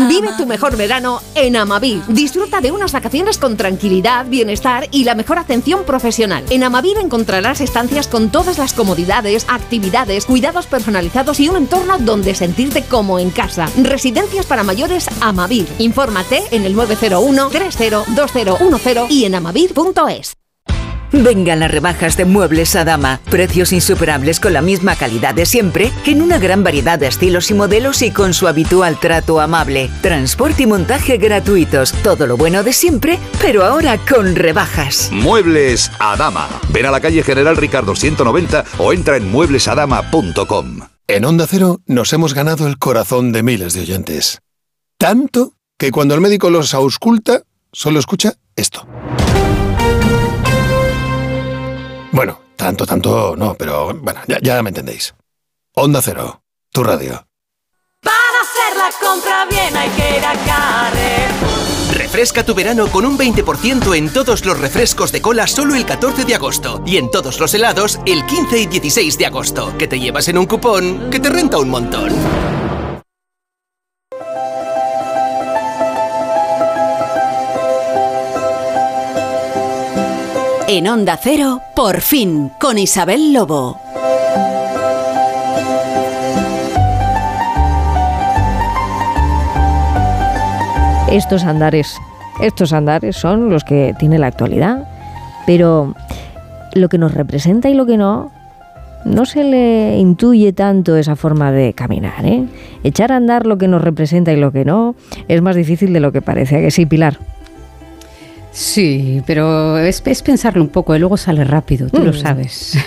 Vive tu mejor verano en Amavir. Disfruta de unas vacaciones con tranquilidad, bienestar y la mejor atención profesional. En Amavir encontrarás estancias con todas las comodidades, actividades, cuidados personalizados y un entorno donde sentirte como en casa. Residencias para mayores Amavir. Infórmate en el 901 302010 y en amavir.es. Vengan las rebajas de Muebles Adama. Precios insuperables con la misma calidad de siempre, en una gran variedad de estilos y modelos y con su habitual trato amable. Transporte y montaje gratuitos. Todo lo bueno de siempre, pero ahora con rebajas. Muebles Adama. Ven a la calle General Ricardo 190 o entra en mueblesadama.com. En Onda Cero nos hemos ganado el corazón de miles de oyentes. Tanto que cuando el médico los ausculta, solo escucha esto. Bueno, tanto no, pero bueno, ya me entendéis. Onda Cero, tu radio. Para hacer la compra bien hay que ir a Carrefour. Refresca tu verano con un 20% en todos los refrescos de cola solo el 14 de agosto y en todos los helados el 15 y 16 de agosto, que te llevas en un cupón que te renta un montón. En Onda Cero, por fin, con Isabel Lobo. Estos andares son los que tiene la actualidad, pero lo que nos representa y lo que no se le intuye tanto esa forma de caminar, ¿eh? Echar a andar lo que nos representa y lo que no es más difícil de lo que parece, ¿a que sí, Pilar? Sí, pero es pensarlo un poco y luego sale rápido, tú lo sabes.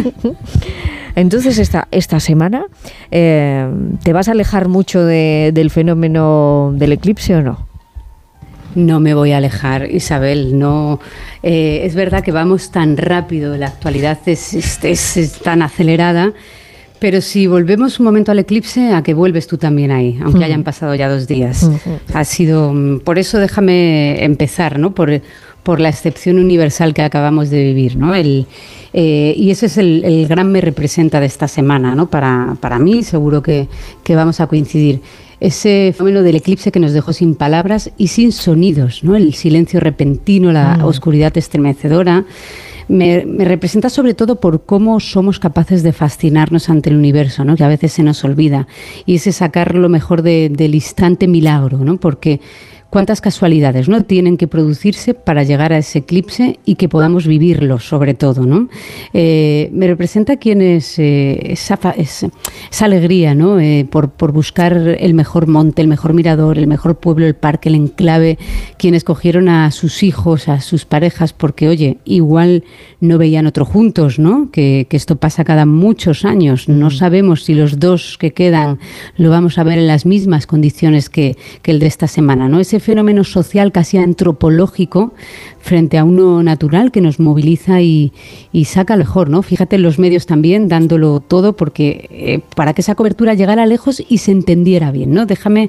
Entonces esta semana ¿te vas a alejar mucho del fenómeno del eclipse o no? No me voy a alejar, Isabel, no. Es verdad que vamos tan rápido, la actualidad es tan acelerada, pero si volvemos un momento al eclipse, ¿a que vuelves tú también ahí? Aunque hayan pasado ya 2 días. Ha sido, por eso déjame empezar, ¿no? Por la excepción universal que acabamos de vivir, ¿no? Y ese es el gran me representa de esta semana, ¿no? Para mí, seguro que vamos a coincidir. Ese fenómeno del eclipse que nos dejó sin palabras y sin sonidos, ¿no? El silencio repentino, la oscuridad estremecedora. Me representa sobre todo por cómo somos capaces de fascinarnos ante el universo, ¿no? Que a veces se nos olvida. Y ese sacar lo mejor del instante milagro, ¿no? Porque cuántas casualidades, ¿no? Tienen que producirse para llegar a ese eclipse y que podamos vivirlo, sobre todo, ¿no? Me representa esa alegría, ¿no? Por buscar el mejor monte, el mejor mirador, el mejor pueblo, el parque, el enclave, quienes cogieron a sus hijos, a sus parejas, porque, oye, igual no veían otro juntos, ¿no? Que esto pasa cada muchos años. No sabemos si los 2 que quedan lo vamos a ver en las mismas condiciones que el de esta semana, ¿no? Ese fenómeno social casi antropológico frente a uno natural que nos moviliza y saca lo mejor, ¿no? Fíjate en los medios también dándolo todo porque para que esa cobertura llegara lejos y se entendiera bien, ¿no? Déjame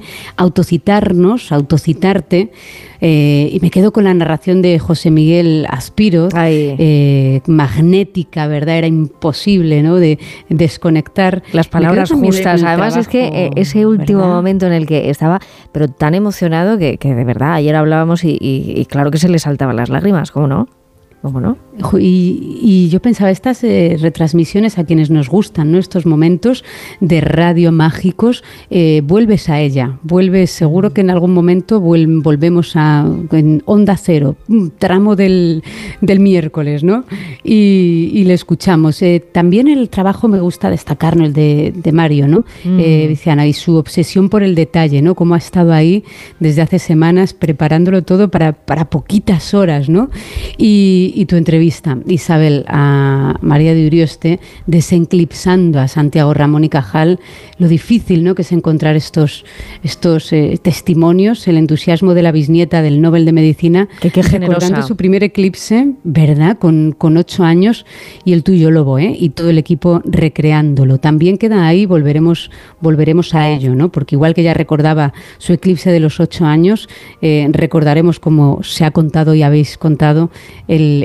autocitarte y me quedo con la narración de José Miguel Aspiro, magnética, ¿verdad? Era imposible, ¿no? De desconectar. Las palabras justas. Además trabajo, es que ese último ¿verdad? Momento en el que estaba, pero tan emocionado que de verdad, ayer hablábamos y claro que se le saltaban las lágrimas, ¿cómo no? ¿Cómo no? Y yo pensaba, estas retransmisiones a quienes nos gustan, ¿no? Estos momentos de radio mágicos, vuelves a ella, seguro que en algún momento volvemos en Onda Cero, un tramo del miércoles, ¿no? Y le escuchamos. También el trabajo me gusta destacar, ¿no? El de Mario, ¿no? Viciana, y su obsesión por el detalle, ¿no? Cómo ha estado ahí desde hace semanas preparándolo todo para poquitas horas, ¿no? Y tu entrevista, Isabel, a María de Urioste, desenclipsando a Santiago Ramón y Cajal, lo difícil, ¿no? que es encontrar estos testimonios, el entusiasmo de la bisnieta del Nobel de Medicina, qué generosa, recordando su primer eclipse, ¿verdad? Con 8 años, y el tuyo, Lobo, y todo el equipo recreándolo. También queda ahí, volveremos a ello, ¿no? Porque igual que ella recordaba su eclipse de los 8 años, recordaremos, como se ha contado y habéis contado, el eclipse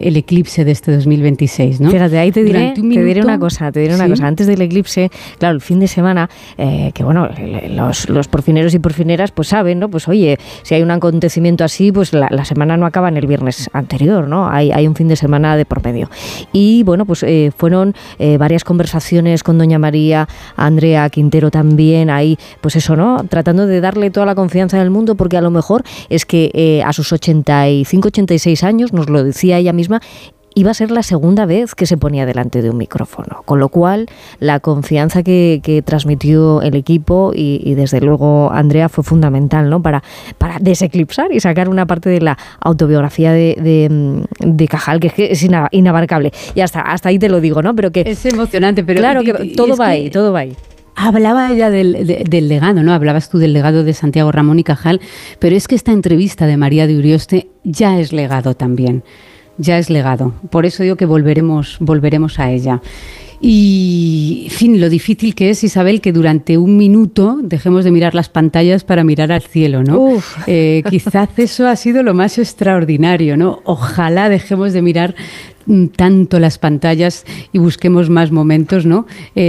eclipse de este 2026, ¿no? Fíjate, ahí te diré una cosa. Antes del eclipse, claro, el fin de semana, que bueno, los porfineros y porfineras pues saben, ¿no? Pues oye, si hay un acontecimiento así, pues la semana no acaba en el viernes anterior, ¿no? Hay un fin de semana de por medio. Y bueno, pues fueron varias conversaciones con doña María, Andrea Quintero también, ahí, pues eso, ¿no? Tratando de darle toda la confianza del mundo, porque a lo mejor es que a sus 85, 86 años, nos lo decía ella misma, iba a ser la segunda vez que se ponía delante de un micrófono, con lo cual la confianza que transmitió el equipo y desde luego Andrea fue fundamental, ¿no? Para deseclipsar y sacar una parte de la autobiografía de Cajal, que es inabarcable. Y hasta ahí te lo digo, ¿no? Pero que es emocionante, pero claro que todo va ahí. Hablaba ella del legado, ¿no? Hablabas tú del legado de Santiago Ramón y Cajal, pero es que esta entrevista de María de Urioste ya es legado también. Ya es legado. Por eso digo que volveremos a ella. Y, en fin, lo difícil que es, Isabel, que durante un minuto dejemos de mirar las pantallas para mirar al cielo, ¿no? Quizás eso ha sido lo más extraordinario, ¿no? Ojalá dejemos de mirar tanto las pantallas y busquemos más momentos, ¿no?